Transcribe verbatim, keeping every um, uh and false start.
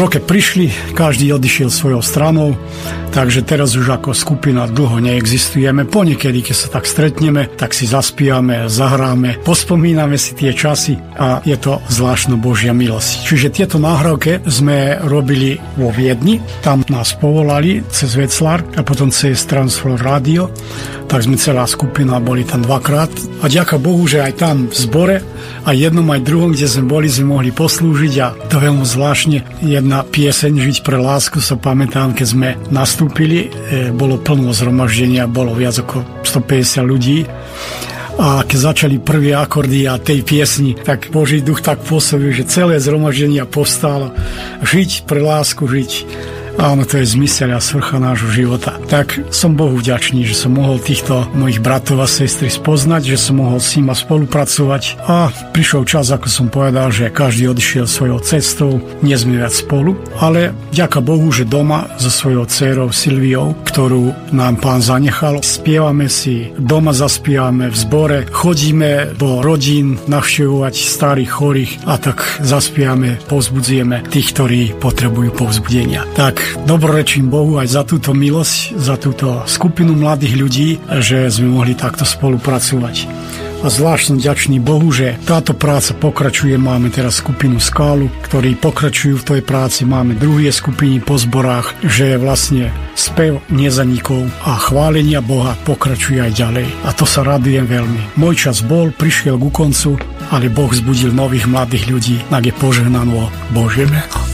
No keď prišli, každý odišiel svojou stranou, takže teraz už ako skupina dlho neexistujeme. Ponekedy, keď sa tak stretneme, tak si zaspívame, zahráme, pospomíname si tie časy a je to zvláštna Božia milosť. Čiže tieto nahrávky sme robili vo Viedni, tam nás povolali cez Veclár a potom cez Transfer Radio, tak sme celá skupina boli tam dvakrát a ďaká Bohu, že aj tam v zbore a jednom aj druhom, kde sme boli, sme mohli poslúžiť a to veľmi zvláštne. Jedna pieseň Žiť pre lásku sa pamätám, keď sme nastúpili, e, bolo plno zhromaždenia, bolo viac ako stopäťdesiat ľudí a keď začali prvé akordy a tej piesni, tak Boží duch tak pôsobil, že celé zhromaždenia povstalo. Žiť pre lásku, žiť. Áno, to je zmysel a svrcha nášho života. Tak som Bohu vďačný, že som mohol týchto mojich bratov a sestry spoznať, že som mohol s nimi spolupracovať a prišiel čas, ako som povedal, že každý odišiel svojou cestou, nie sme viac spolu, ale vďaka Bohu, že doma so svojou dcérou Silviou, ktorú nám Pán zanechal, spievame si, doma zaspievame v zbore, chodíme do rodín navštevovať starých, chorých a tak zaspievame, povzbudzujeme tých, ktorí potrebujú povzbudenia. Tak dobrorečím Bohu aj za túto milosť, za túto skupinu mladých ľudí, že sme mohli takto spolupracovať. A zvlášť som vďačný Bohu, že táto práca pokračuje. Máme teraz skupinu Skálu, ktorí pokračujú v tej práci. Máme druhé skupiny po zborách, že vlastne spev nezanikol a chválenia Boha pokračuje aj ďalej. A to sa radujem veľmi. Môj čas bol, prišiel ku koncu, ale Boh zbudil nových mladých ľudí, tak je požehnané Božie meno.